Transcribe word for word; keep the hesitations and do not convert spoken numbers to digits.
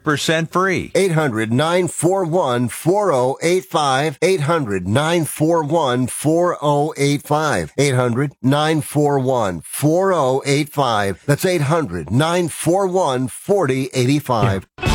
hundred percent free. eight hundred, nine four one, four oh eight five. eight hundred, nine four one, four oh eight five. eight hundred, nine four one, four oh eight five. That's eight hundred, nine four one, four oh eight five. Yeah.